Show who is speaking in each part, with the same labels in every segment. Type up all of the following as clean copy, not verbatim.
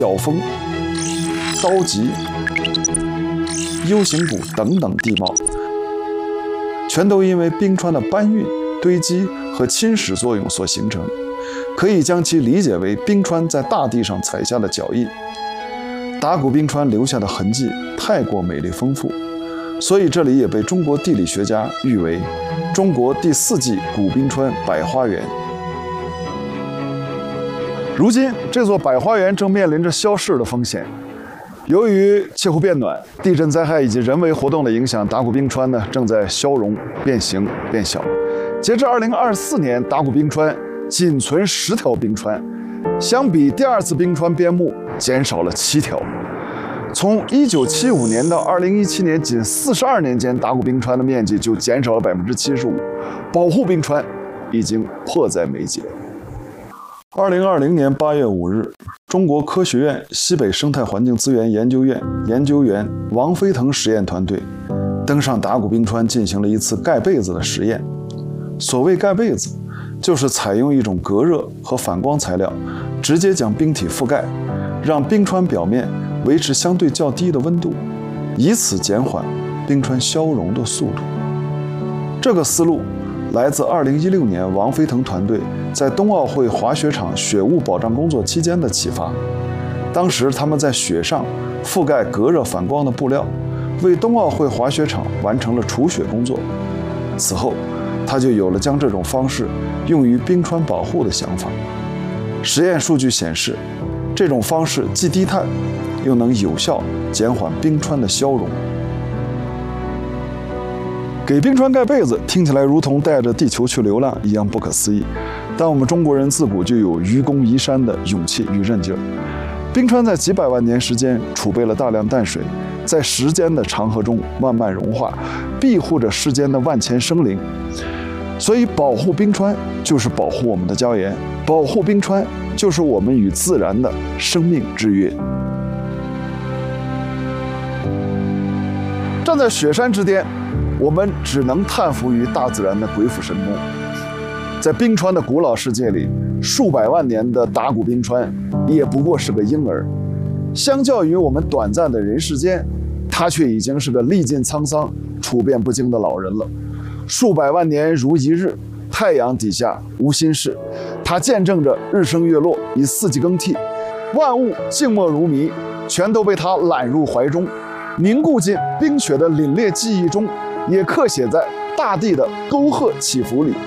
Speaker 1: 角峰、刀脊、U 型谷等等地貌，全都因为冰川的搬运、堆积和侵蚀作用所形成，可以将其理解为冰川在大地上踩下的脚印。达古冰川留下的痕迹太过美丽丰富，所以这里也被中国地理学家誉为中国第4纪古冰川百花园。如今，这座百花园正面临着消逝的风险。由于气候变暖、地震灾害以及人为活动的影响，达古冰川呢正在消融、变形、变小。截至2024年，达古冰川仅存10条冰川，相比第2次冰川边牧减少了7条。从1975年到2017年，仅42年间，达古冰川的面积就减少了75%，保护冰川已经迫在眉睫。2020年8月5日，中国科学院西北生态环境资源研究院研究员王飞腾实验团队登上达古冰川进行了一次盖被子的实验。所谓盖被子，就是采用一种隔热和反光材料，直接将冰体覆盖，让冰川表面维持相对较低的温度，以此减缓冰川消融的速度。这个思路来自2016年王飞腾团队在冬奥会滑雪场雪雾保障工作期间的启发。当时他们在雪上覆盖隔热反光的布料，为冬奥会滑雪场完成了除雪工作。此后，他就有了将这种方式用于冰川保护的想法。实验数据显示，这种方式既低碳，又能有效减缓冰川的消融。给冰川盖被子听起来如同带着地球去流浪一样不可思议，但我们中国人自古就有愚公移山的勇气与韧劲儿。冰川在几百万年时间储备了大量淡水，在时间的长河中慢慢融化，庇护着世间的万千生灵。所以保护冰川就是保护我们的家园，保护冰川就是我们与自然的生命之约。站在雪山之巅，我们只能叹服于大自然的鬼斧神工。在冰川的古老世界里，数百万年的达古冰川也不过是个婴儿，相较于我们短暂的人世间，它却已经是个历尽沧桑、处变不惊的老人了。数百万年如一日，太阳底下无心事，它见证着日升月落，以4季更替，万物静默如谜，全都被它揽入怀中，凝固进冰雪的凛冽记忆中，也刻写在大地的沟壑起伏里。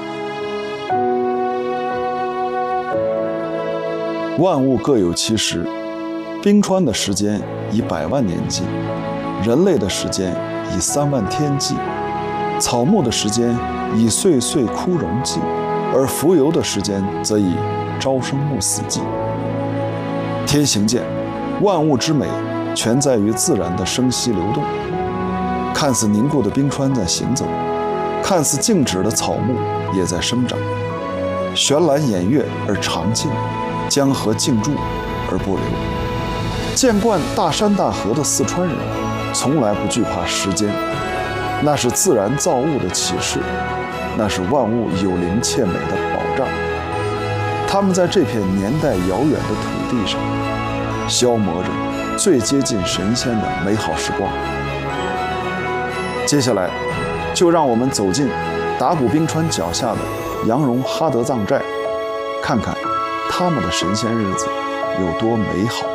Speaker 1: 万物各有其时，冰川的时间以100万年计，人类的时间以3万天计，草木的时间以岁岁枯荣计，而蜉蝣的时间则以朝生暮死计。天行健，万物之美全在于自然的生息流动。看似凝固的冰川在行走，看似静止的草木也在生长。悬栏掩月而长静，江河静注而不流。见惯大山大河的四川人，从来不惧怕时间，那是自然造物的启示，那是万物有灵且美的保障。他们在这片年代遥远的土地上，消磨着最接近神仙的美好时光。接下来，就让我们走进达古冰川脚下的羊绒哈德藏寨，看看他们的神仙日子有多美好。